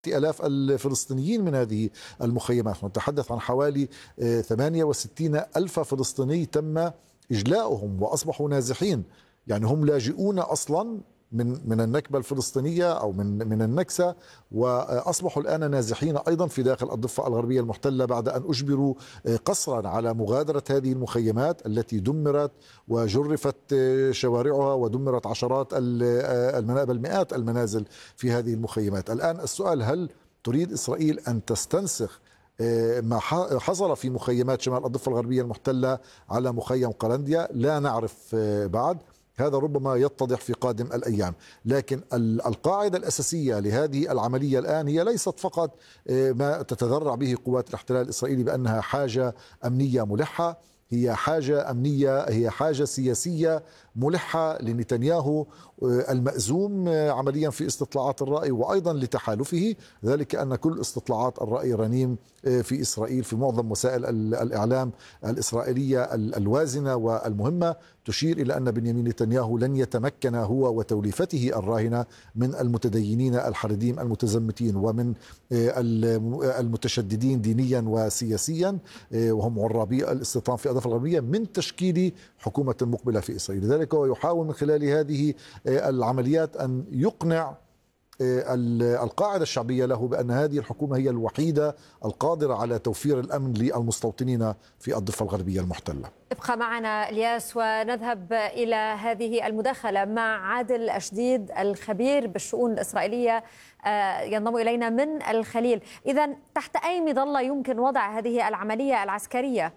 آلاف الفلسطينيين من هذه المخيمات. نتحدث عن حوالي 68 ألف فلسطيني تم إجلاؤهم وأصبحوا نازحين، يعني هم لاجئون أصلا من النكبة الفلسطينية أو من النكسة، وأصبحوا الآن نازحين أيضا في داخل الضفة الغربية المحتلة بعد أن أجبروا قسرا على مغادرة هذه المخيمات التي دمرت وجرفت شوارعها ودمرت عشرات بل مئات المنازل في هذه المخيمات. الآن السؤال: هل تريد إسرائيل أن تستنسخ ما حصل في مخيمات شمال الضفة الغربية المحتلة على مخيم قلنديا؟ لا نعرف بعد، هذا ربما يتضح في قادم الأيام. لكن القاعدة الأساسية لهذه العملية الآن هي ليست فقط ما تتذرع به قوات الاحتلال الإسرائيلي بأنها حاجة أمنية ملحة، هي حاجة أمنية، هي حاجة سياسية ملحة لنتنياهو المأزوم عمليا في استطلاعات الرأي، وأيضا لتحالفه، ذلك أن كل استطلاعات الرأي رنيم في إسرائيل في معظم وسائل الإعلام الإسرائيلية الوازنة والمهمة تشير إلى أن بنيامين نتنياهو لن يتمكن هو وتوليفته الراهنة من المتدينين الحريديم المتزمتين ومن المتشددين دينيا وسياسيا وهم عرابي الاستيطان في الضفة الغربية من تشكيل حكومة مقبلة في إسرائيل. لذلك هو يحاول من خلال هذه العمليات أن يقنع القاعدة الشعبية له بأن هذه الحكومة هي الوحيدة القادرة على توفير الأمن للمستوطنين في الضفة الغربية المحتلة. ابقى معنا الياس ونذهب إلى هذه المداخلة مع عادل أشديد الخبير بالشؤون الإسرائيلية ينضم إلينا من الخليل. إذن تحت أي مظلة يمكن وضع هذه العملية العسكرية؟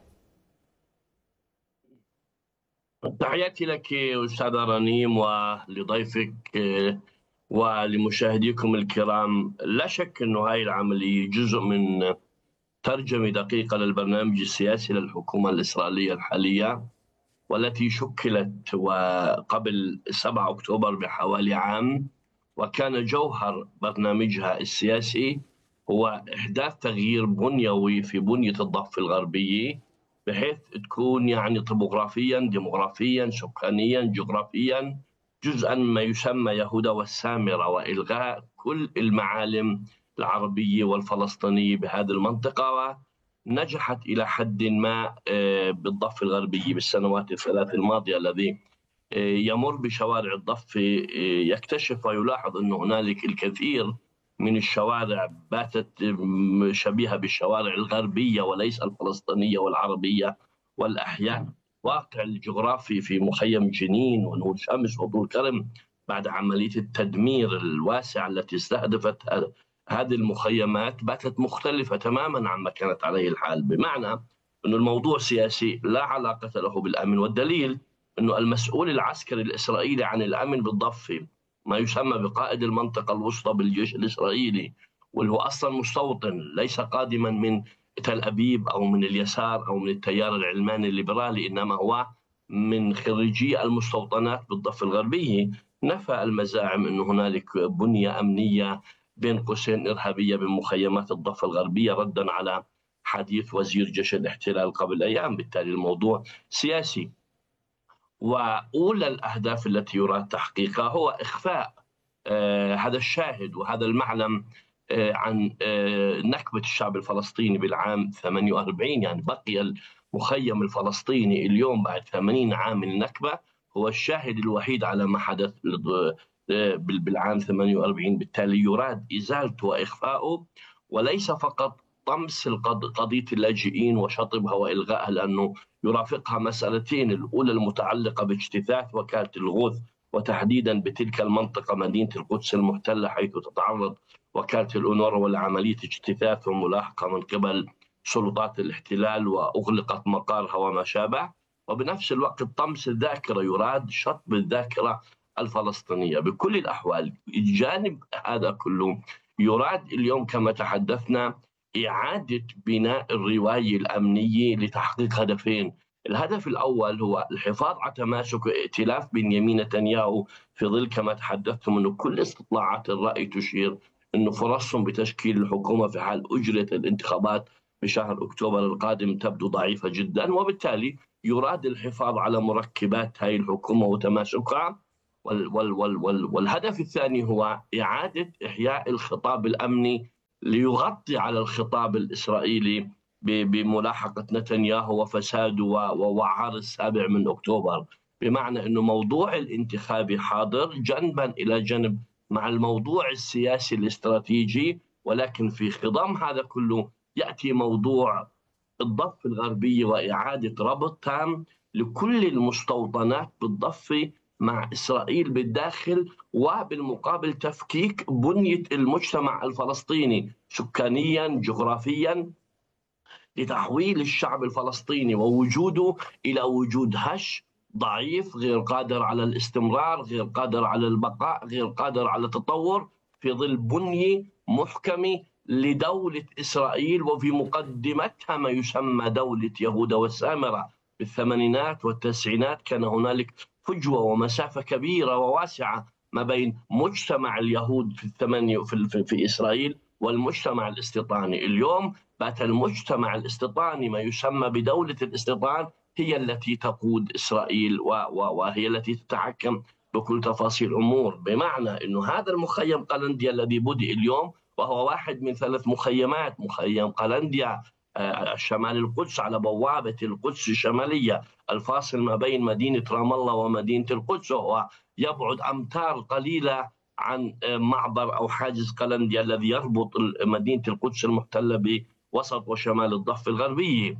تحياتي لك أستاذة رنيم ولضيفك ولمشاهديكم الكرام. لا شك أن هذه العملية جزء من ترجمة دقيقة للبرنامج السياسي للحكومة الإسرائيلية الحالية، والتي شكلت وقبل 7 أكتوبر بحوالي عام، وكان جوهر برنامجها السياسي هو إحداث تغيير بنيوي في بنية الضفة الغربية، بحيث تكون يعني طبوغرافيا، ديموغرافيا، سكانيا، جغرافيا جزءا ما يسمى يهودا والسامرة، وإلغاء كل المعالم العربية والفلسطينية بهذه المنطقة. ونجحت إلى حد ما بالضفة الغربية بالسنوات الثلاث الماضية. الذي يمر بشوارع الضفة يكتشف ويلاحظ أن هنالك الكثير من الشوارع باتت شبيهة بالشوارع الغربية وليس الفلسطينية والعربية. والأحياء واقع الجغرافي في مخيم جنين ونور شمس وطول كرم بعد عملية التدمير الواسعة التي استهدفت هذه المخيمات باتت مختلفة تماما عما كانت عليه الحال، بمعنى أن الموضوع سياسي لا علاقة له بالأمن. والدليل أنه المسؤول العسكري الإسرائيلي عن الأمن بالضفة، ما يسمى بقائد المنطقة الوسطى بالجيش الإسرائيلي، واللي هو أصلا مستوطن ليس قادما من تل أبيب أو من اليسار أو من التيار العلماني الليبرالي، إنما هو من خريجي المستوطنات بالضفة الغربية، نفى المزاعم أن هنالك بنية أمنية بين قوسين إرهابية بمخيمات الضفة الغربية، ردا على حديث وزير جيش الاحتلال قبل أيام. بالتالي الموضوع سياسي، وأولى الأهداف التي يراد تحقيقها هو إخفاء هذا الشاهد وهذا المعلم عن نكبة الشعب الفلسطيني بالعام 48. يعني بقي المخيم الفلسطيني اليوم بعد 80 عام من النكبة هو الشاهد الوحيد على ما حدث بالعام 48. بالتالي يراد إزالته وإخفاؤه، وليس فقط طمس قضية اللاجئين وشطبها وإلغائها، لأنه يرافقها مسألتين: الأولى المتعلقة باجتثاث وكالة الغوث، وتحديدا بتلك المنطقة مدينة القدس المحتلة، حيث تتعرض وكالة الأونروا لعملية اجتثاث وملاحقة من قبل سلطات الاحتلال وأغلقت مقارها وما شابه. وبنفس الوقت طمس الذاكرة، يراد شطب الذاكرة الفلسطينية بكل الأحوال. جانب هذا كله يراد اليوم كما تحدثنا إعادة بناء الرواية الأمنية لتحقيق هدفين. الهدف الأول هو الحفاظ على تماسك ائتلاف بنيامين نتنياهو، في ظل كما تحدثتم أنه كل استطلاعات الرأي تشير أنه فرصهم بتشكيل الحكومة في حال أجرت الانتخابات بشهر أكتوبر القادم تبدو ضعيفة جدا. وبالتالي يراد الحفاظ على مركبات هذه الحكومة وتماسكها. والهدف الثاني هو إعادة إحياء الخطاب الأمني ليغطي على الخطاب الإسرائيلي بملاحقة نتنياهو وفساده ووعار 7 أكتوبر، بمعنى أنه موضوع الانتخابي حاضر جنبا إلى جنب مع الموضوع السياسي الاستراتيجي، ولكن في خضم هذا كله يأتي موضوع الضفة الغربية وإعادة ربط تام لكل المستوطنات بالضفة مع إسرائيل بالداخل، وبالمقابل تفكيك بنية المجتمع الفلسطيني سكانيا جغرافيا، لتحويل الشعب الفلسطيني ووجوده إلى وجود هش ضعيف غير قادر على الاستمرار، غير قادر على البقاء، غير قادر على التطور في ظل بنية محكمة لدولة إسرائيل، وفي مقدمتها ما يسمى دولة يهوذا والسامرة. بالثمانينات والتسعينات كان هنالك فجوة ومسافة كبيرة وواسعة ما بين مجتمع اليهود في إسرائيل والمجتمع الاستيطاني. اليوم بات المجتمع الاستيطاني ما يسمى بدولة الاستيطان هي التي تقود إسرائيل وهي التي تتحكم بكل تفاصيل الأمور، بمعنى أنه هذا المخيم قلنديا الذي بدأ اليوم وهو واحد من 3 مخيمات، مخيم قلنديا شمال القدس على بوابة القدس الشمالية الفاصل ما بين مدينة رام الله ومدينة القدس، وهو يبعد أمتار قليلة عن معبر أو حاجز قلنديا الذي يربط مدينة القدس المحتلة بوسط وشمال الضفة الغربية،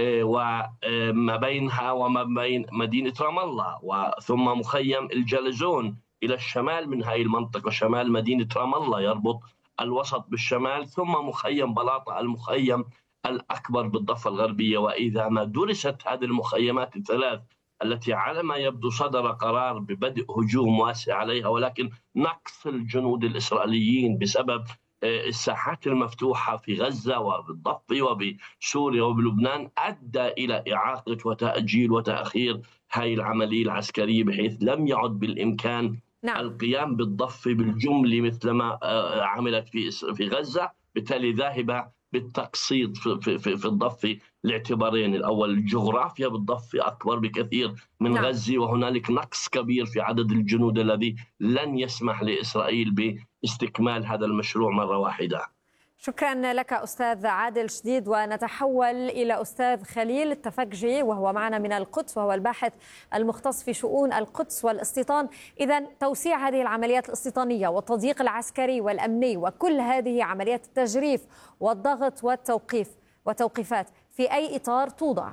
وما بينها وما بين مدينة رام الله، وثم مخيم الجلزون إلى الشمال من هذه المنطقة شمال مدينة رام الله يربط الوسط بالشمال، ثم مخيم بلاطة المخيم الأكبر بالضفة الغربية. وإذا ما درست هذه المخيمات الثلاث التي على ما يبدو صدر قرار ببدء هجوم واسع عليها، ولكن نقص الجنود الإسرائيليين بسبب الساحات المفتوحة في غزة وبالضفة وبسوريا وبلبنان أدى إلى إعاقة وتأجيل وتأخير هذه العملية العسكرية، بحيث لم يعد بالإمكان القيام بالضفة بالجملة مثلما عملت في غزة. بالتالي ذاهب بالتقسيط في الضفة لاعتبارين: الأول الجغرافيا بالضفة أكبر بكثير من غزة، وهنالك نقص كبير في عدد الجنود الذي لن يسمح لإسرائيل باستكمال هذا المشروع مرة واحدة. شكرا لك أستاذ عادل شديد. ونتحول إلى أستاذ خليل التفكجي وهو معنا من القدس، وهو الباحث المختص في شؤون القدس والاستيطان. إذن توسيع هذه العمليات الاستيطانية والتضييق العسكري والأمني وكل هذه عمليات التجريف والضغط والتوقيفات في أي إطار توضع؟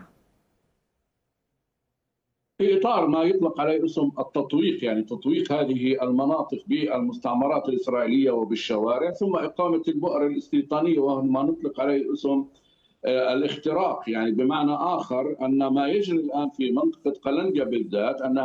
في إطار ما يطلق عليه اسم التطويق، يعني تطويق هذه المناطق بالمستعمرات الإسرائيلية وبالشوارع، ثم إقامة البؤر الاستيطانية وهو ما نطلق عليه اسم الاختراق. يعني بمعنى آخر أن ما يجري الآن في منطقة قلنديا بالذات أن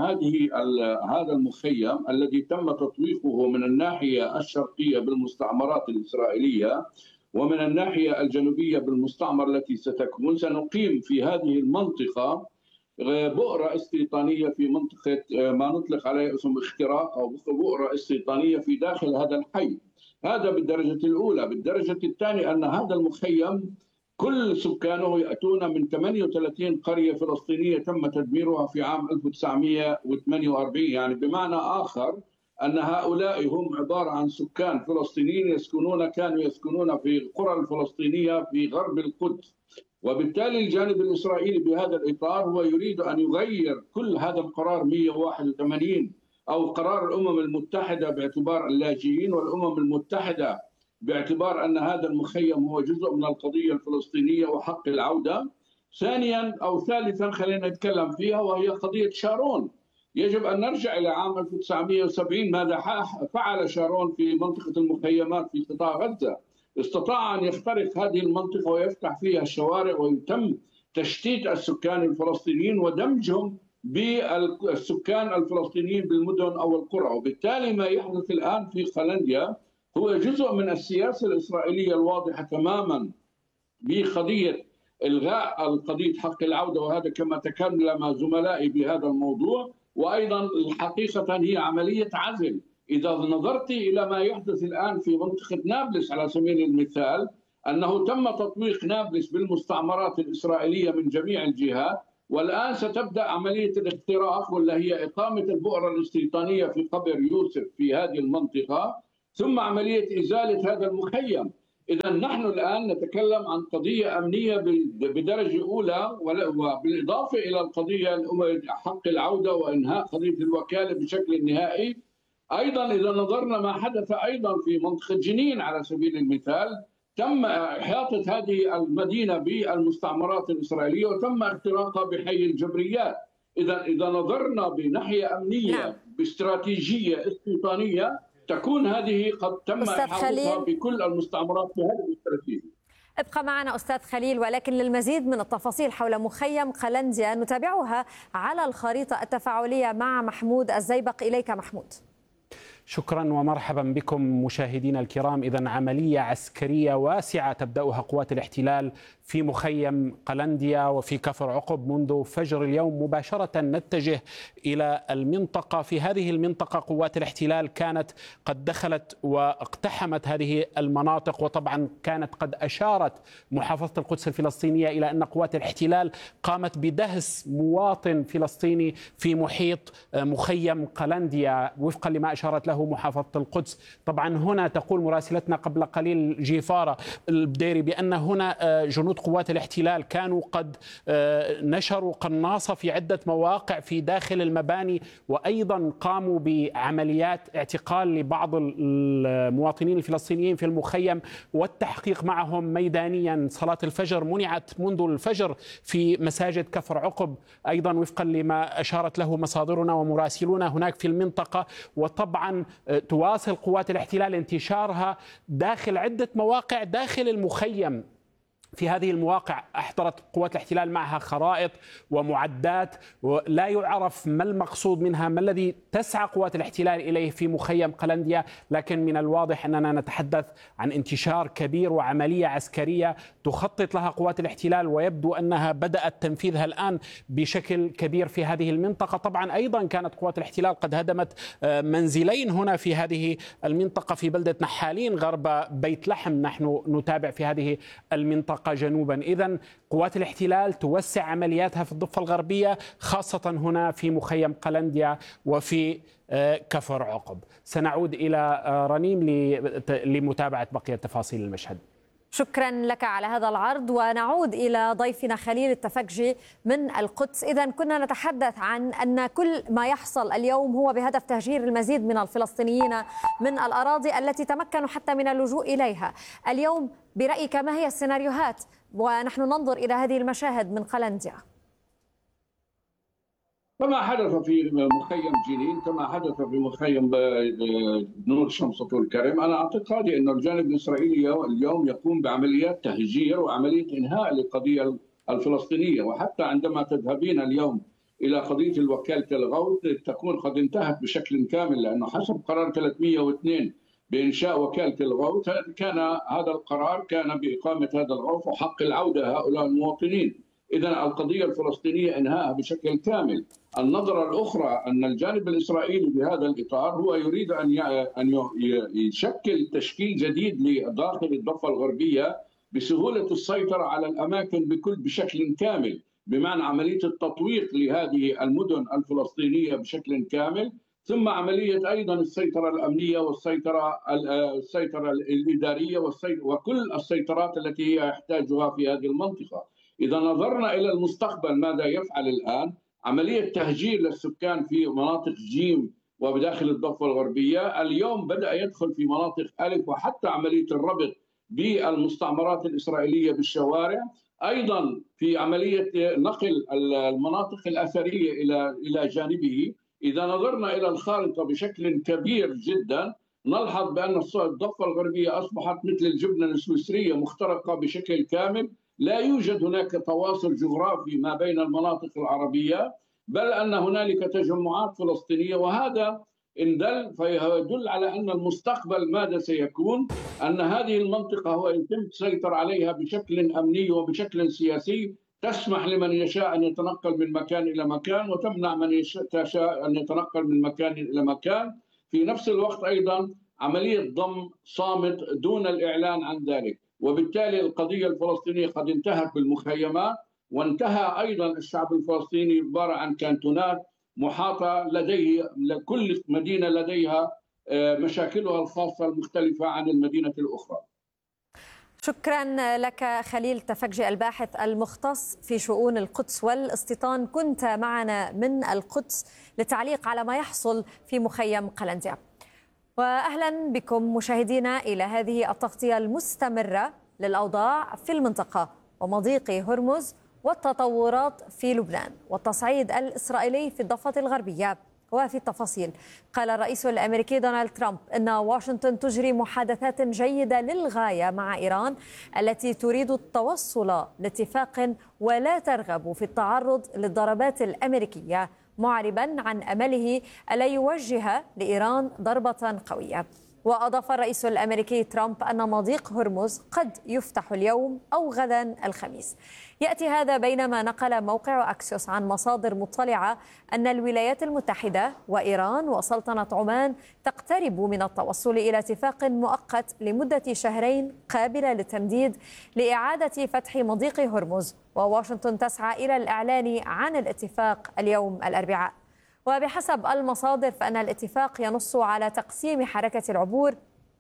هذا المخيم الذي تم تطويقه من الناحية الشرقية بالمستعمرات الإسرائيلية ومن الناحية الجنوبية بالمستعمر التي ستكون، سنقيم في هذه المنطقة بؤرة استيطانية في منطقة ما نطلق عليه اسم اختراق أو بؤرة استيطانية في داخل هذا الحي. هذا بالدرجة الأولى. بالدرجة الثانية أن هذا المخيم كل سكانه يأتون من 38 قرية فلسطينية تم تدميرها في عام 1948. يعني بمعنى آخر أن هؤلاء هم عبارة عن سكان فلسطينيين كانوا يسكنون في القرى الفلسطينية في غرب القدس. وبالتالي الجانب الإسرائيلي بهذا الإطار هو يريد أن يغير كل هذا القرار 181 أو قرار الأمم المتحدة باعتبار اللاجئين، والأمم المتحدة باعتبار أن هذا المخيم هو جزء من القضية الفلسطينية وحق العودة. ثانيا أو ثالثا خلينا نتكلم فيها، وهي قضية شارون. يجب أن نرجع إلى عام 1970. ماذا فعل شارون في منطقة المخيمات في قطاع غزة؟ استطاع أن يخترق هذه المنطقة ويفتح فيها الشوارع ويتم تشتيت السكان الفلسطينيين ودمجهم بالسكان الفلسطينيين بالمدن أو القرى. وبالتالي ما يحدث الآن في قلنديا هو جزء من السياسة الإسرائيلية الواضحة تماما بقضية إلغاء قضية حق العودة، وهذا كما تكلم زملائي بهذا الموضوع. وأيضا الحقيقة هي عملية عزل. إذا نظرت إلى ما يحدث الآن في منطقة نابلس على سبيل المثال، أنه تم تطويق نابلس بالمستعمرات الإسرائيلية من جميع الجهات، والآن ستبدأ عملية الاختراق واللي هي إقامة البؤرة الاستيطانية في قبر يوسف في هذه المنطقة، ثم عملية إزالة هذا المخيم. إذا نحن الآن نتكلم عن قضية أمنية بدرجة أولى، وبالإضافة إلى القضية حق العودة وإنهاء قضية الوكالة بشكل نهائي. أيضا إذا نظرنا ما حدث أيضا في منطقة جنين على سبيل المثال، تم إحاطة هذه المدينة بالمستعمرات الإسرائيلية وتم اختراقها بحي الجبريات. إذا نظرنا بناحية أمنية باستراتيجية استيطانية، تكون هذه قد تم إحاطتها بكل المستعمرات بهذه الاستراتيجية. ابقى معنا أستاذ خليل، ولكن للمزيد من التفاصيل حول مخيم قلنديا نتابعها على الخريطة التفاعلية مع محمود الزيبق. إليك محمود. شكرا ومرحبا بكم مشاهدينا الكرام. إذن عملية عسكرية واسعة تبدأها قوات الاحتلال في مخيم قلنديا وفي كفر عقب منذ فجر اليوم مباشرة. نتجه إلى المنطقة. في هذه المنطقة قوات الاحتلال كانت قد دخلت واقتحمت هذه المناطق، وطبعا كانت قد أشارت محافظة القدس الفلسطينية إلى أن قوات الاحتلال قامت بدهس مواطن فلسطيني في محيط مخيم قلنديا وفقا لما أشارت له محافظة القدس. طبعا هنا تقول مراسلتنا قبل قليل جيفارة البديري بأن هنا جنود قوات الاحتلال كانوا قد نشروا قناصة في عدة مواقع في داخل المباني، وأيضا قاموا بعمليات اعتقال لبعض المواطنين الفلسطينيين في المخيم والتحقيق معهم ميدانيا. صلاة الفجر منعت منذ الفجر في مساجد كفر عقب أيضا وفقا لما أشارت له مصادرنا ومراسلونا هناك في المنطقة. وطبعا تواصل قوات الاحتلال انتشارها داخل عدة مواقع داخل المخيم. في هذه المواقع أحضرت قوات الاحتلال معها خرائط ومعدات، ولا يعرف ما المقصود منها، ما الذي تسعى قوات الاحتلال إليه في مخيم قلنديا، لكن من الواضح أننا نتحدث عن انتشار كبير وعملية عسكرية تخطط لها قوات الاحتلال، ويبدو أنها بدأت تنفيذها الآن بشكل كبير في هذه المنطقة. طبعا أيضا كانت قوات الاحتلال قد هدمت منزلين هنا في هذه المنطقة في بلدة نحالين غرب بيت لحم، نحن نتابع في هذه المنطقة جنوبا. إذن قوات الاحتلال توسع عملياتها في الضفة الغربية، خاصة هنا في مخيم قلنديا وفي كفر عقب. سنعود إلى رنيم لمتابعة بقية تفاصيل المشهد. شكرا لك على هذا العرض، ونعود إلى ضيفنا خليل التفكجي من القدس. إذن كنا نتحدث عن أن كل ما يحصل اليوم هو بهدف تهجير المزيد من الفلسطينيين من الأراضي التي تمكنوا حتى من اللجوء إليها. اليوم برأيك ما هي السيناريوهات ونحن ننظر إلى هذه المشاهد من قلنديا؟ كما حدث في مخيم جنين، كما حدث في مخيم نور شمس طول كرم، أنا اعتقادي أن الجانب الإسرائيلي اليوم يقوم بعمليات تهجير وعملية إنهاء للقضية الفلسطينية. وحتى عندما تذهبين اليوم إلى قضية الوكالة الغوث تكون قد انتهت بشكل كامل، لأنه حسب قرار 302 بإنشاء وكالة الغوث كان هذا القرار كان بإقامة هذا الغوث وحق العودة هؤلاء المواطنين. إذن القضية الفلسطينية إنهاءها بشكل كامل. النظرة الأخرى أن الجانب الإسرائيلي بهذا الإطار هو يريد أن يشكل تشكيل جديد لداخل الضفة الغربية بسهولة السيطرة على الأماكن بشكل كامل، بمعنى عملية التطويق لهذه المدن الفلسطينية بشكل كامل، ثم عملية أيضا السيطرة الأمنية والسيطرة الإدارية وكل السيطرات التي هي يحتاجها في هذه المنطقة. إذا نظرنا إلى المستقبل ماذا يفعل الآن؟ عملية تهجير للسكان في مناطق جيم وبداخل الضفة الغربية. اليوم بدأ يدخل في مناطق ألف، وحتى عملية الربط بالمستعمرات الإسرائيلية بالشوارع. أيضا في عملية نقل المناطق الأثرية إلى جانبه. إذا نظرنا إلى الخارطة بشكل كبير جدا نلحظ بأن الضفة الغربية أصبحت مثل الجبنة السويسرية مخترقة بشكل كامل. لا يوجد هناك تواصل جغرافي ما بين المناطق العربية، بل أن هنالك تجمعات فلسطينية. وهذا إن دل فيدل على أن المستقبل ماذا سيكون، أن هذه المنطقة هو يتم السيطرة عليها بشكل أمني وبشكل سياسي تسمح لمن يشاء أن يتنقل من مكان إلى مكان، وتمنع من يشاء أن يتنقل من مكان إلى مكان. في نفس الوقت أيضا عملية ضم صامت دون الإعلان عن ذلك. وبالتالي القضية الفلسطينية قد انتهت بالمخيمات، وانتهى أيضا الشعب الفلسطيني عبارة عن كانتونات محاطة لديه، كل مدينة لديها مشاكلها الخاصة المختلفة عن المدينة الأخرى. شكرا لك خليل تفكجي الباحث المختص في شؤون القدس والاستيطان، كنت معنا من القدس للتعليق على ما يحصل في مخيم قلنديا. وأهلا بكم مشاهدينا إلى هذه التغطية المستمرة للأوضاع في المنطقة ومضيق هرمز والتطورات في لبنان والتصعيد الإسرائيلي في الضفة الغربية. وفي التفاصيل، قال الرئيس الأمريكي دونالد ترامب أن واشنطن تجري محادثات جيدة للغاية مع إيران التي تريد التوصل لاتفاق ولا ترغب في التعرض للضربات الأمريكية، معربا عن أمله ألا يوجه لإيران ضربة قوية. وأضاف الرئيس الأمريكي ترامب أن مضيق هرمز قد يفتح اليوم أو غدا الخميس. يأتي هذا بينما نقل موقع أكسيوس عن مصادر مطلعة أن الولايات المتحدة وإيران وسلطنة عمان تقترب من التوصل إلى اتفاق مؤقت لمدة شهرين قابلة للتمديد لإعادة فتح مضيق هرمز، وواشنطن تسعى إلى الإعلان عن الاتفاق اليوم الأربعاء. وبحسب المصادر فإن الاتفاق ينص على تقسيم حركة العبور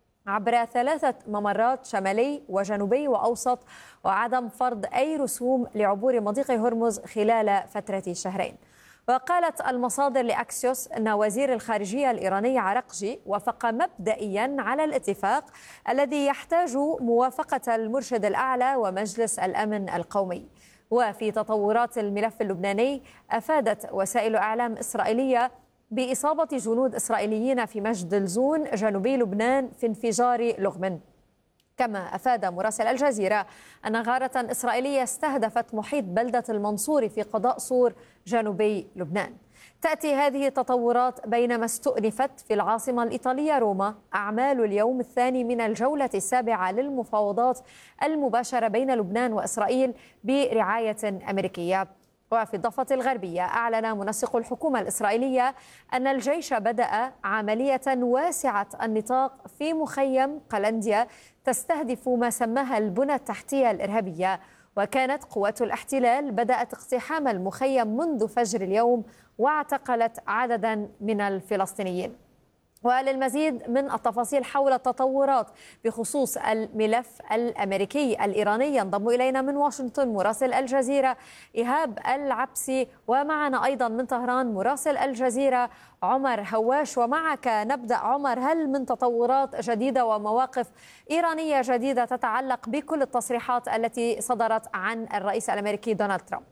عبر 3 ممرات شمالي وجنوبي وأوسط، وعدم فرض أي رسوم لعبور مضيق هرمز خلال فترة شهرين. وقالت المصادر لأكسيوس أن وزير الخارجية الإيراني عرقجي وافق مبدئيا على الاتفاق الذي يحتاج موافقة المرشد الأعلى ومجلس الأمن القومي. وفي تطورات الملف اللبناني، أفادت وسائل إعلام إسرائيلية بإصابة جنود إسرائيليين في مجدلزون جنوبي لبنان في انفجار لغم. كما أفاد مراسل الجزيرة أن غارة إسرائيلية استهدفت محيط بلدة المنصور في قضاء صور جنوبي لبنان. تأتي هذه التطورات بينما استؤنفت في العاصمة الإيطالية روما أعمال اليوم الثاني من الجولة السابعة للمفاوضات المباشرة بين لبنان وإسرائيل برعاية أمريكية. وفي الضفة الغربية، أعلن منسق الحكومة الإسرائيلية أن الجيش بدأ عملية واسعة النطاق في مخيم قلنديا تستهدف ما سماها البنى التحتية الإرهابية. وكانت قوات الاحتلال بدأت اقتحام المخيم منذ فجر اليوم واعتقلت عددا من الفلسطينيين. وللمزيد من التفاصيل حول التطورات بخصوص الملف الأمريكي الإيراني ينضم إلينا من واشنطن مراسل الجزيرة إيهاب العبسي، ومعنا أيضا من طهران مراسل الجزيرة عمر هواش. ومعك نبدأ عمر، هل من تطورات جديدة ومواقف إيرانية جديدة تتعلق بكل التصريحات التي صدرت عن الرئيس الأمريكي دونالد ترامب؟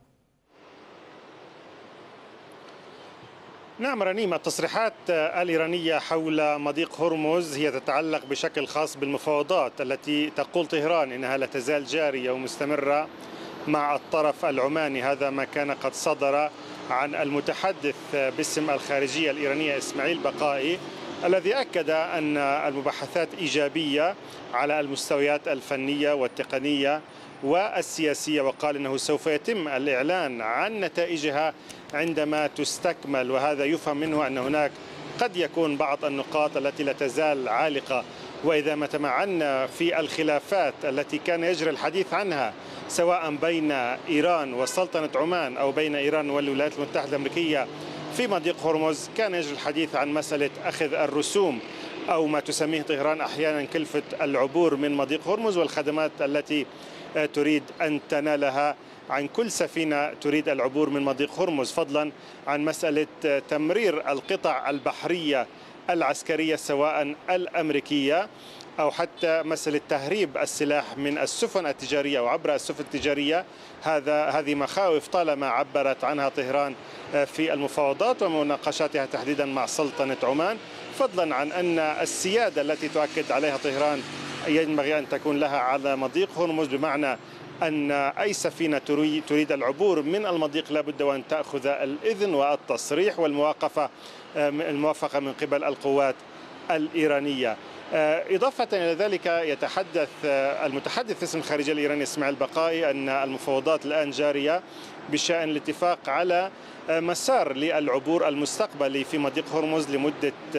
نعم رنيم، التصريحات الإيرانية حول مضيق هرمز هي تتعلق بشكل خاص بالمفاوضات التي تقول طهران إنها لا تزال جارية ومستمرة مع الطرف العماني. هذا ما كان قد صدر عن المتحدث باسم الخارجية الإيرانية إسماعيل بقائي، الذي أكد أن المباحثات إيجابية على المستويات الفنية والتقنية والسياسية، وقال أنه سوف يتم الإعلان عن نتائجها عندما تستكمل. وهذا يفهم منه أن هناك قد يكون بعض النقاط التي لا تزال عالقة، وإذا ما تمعنا في الخلافات التي كان يجري الحديث عنها سواء بين إيران وسلطنة عمان أو بين إيران والولايات المتحدة الأمريكية في مضيق هرمز، كان يجري الحديث عن مسألة أخذ الرسوم أو ما تسميه طهران أحيانا كلفة العبور من مضيق هرمز والخدمات التي تريد أن تنالها عن كل سفينة تريد العبور من مضيق هرمز، فضلا عن مسألة تمرير القطع البحرية العسكرية سواء الأمريكية أو حتى مسألة تهريب السلاح من السفن التجارية وعبر السفن التجارية. هذه مخاوف طالما عبرت عنها طهران في المفاوضات ومناقشاتها تحديدا مع سلطنة عمان، فضلا عن أن السيادة التي تؤكد عليها طهران ينبغي أن تكون لها على مضيق هرمز، بمعنى أن أي سفينة تريد العبور من المضيق لابد وأن تأخذ الإذن والتصريح والموافقة من قبل القوات الإيرانية. إضافة إلى ذلك يتحدث المتحدث باسم الخارجية الإيراني إسماعيل بقائي أن المفاوضات الآن جارية بشأن الاتفاق على مسار للعبور المستقبلي في مضيق هرمز لمدة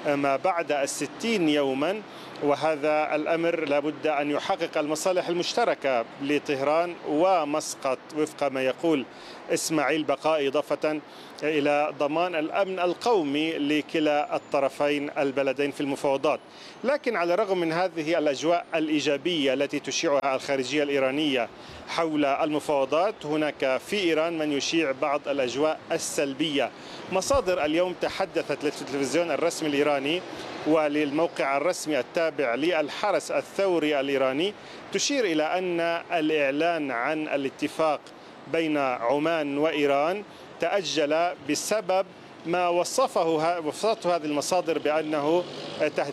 ما بعد 60 يوما، وهذا الأمر لابد أن يحقق المصالح المشتركة لطهران ومسقط وفق ما يقول إسماعيل بقاء، إضافة إلى ضمان الأمن القومي لكلا الطرفين البلدين في المفاوضات. لكن على الرغم من هذه الأجواء الإيجابية التي تشيعها الخارجية الإيرانية حول المفاوضات، هناك في إيران من يشيع بعض الأجواء السلبية. مصادر اليوم تحدثت للتلفزيون الرسمي الإيراني وللموقع الرسمي التابع للحرس الثوري الإيراني تشير إلى أن الإعلان عن الاتفاق بين عمان وإيران تأجل بسبب ما وصفته هذه المصادر بأنه تهديد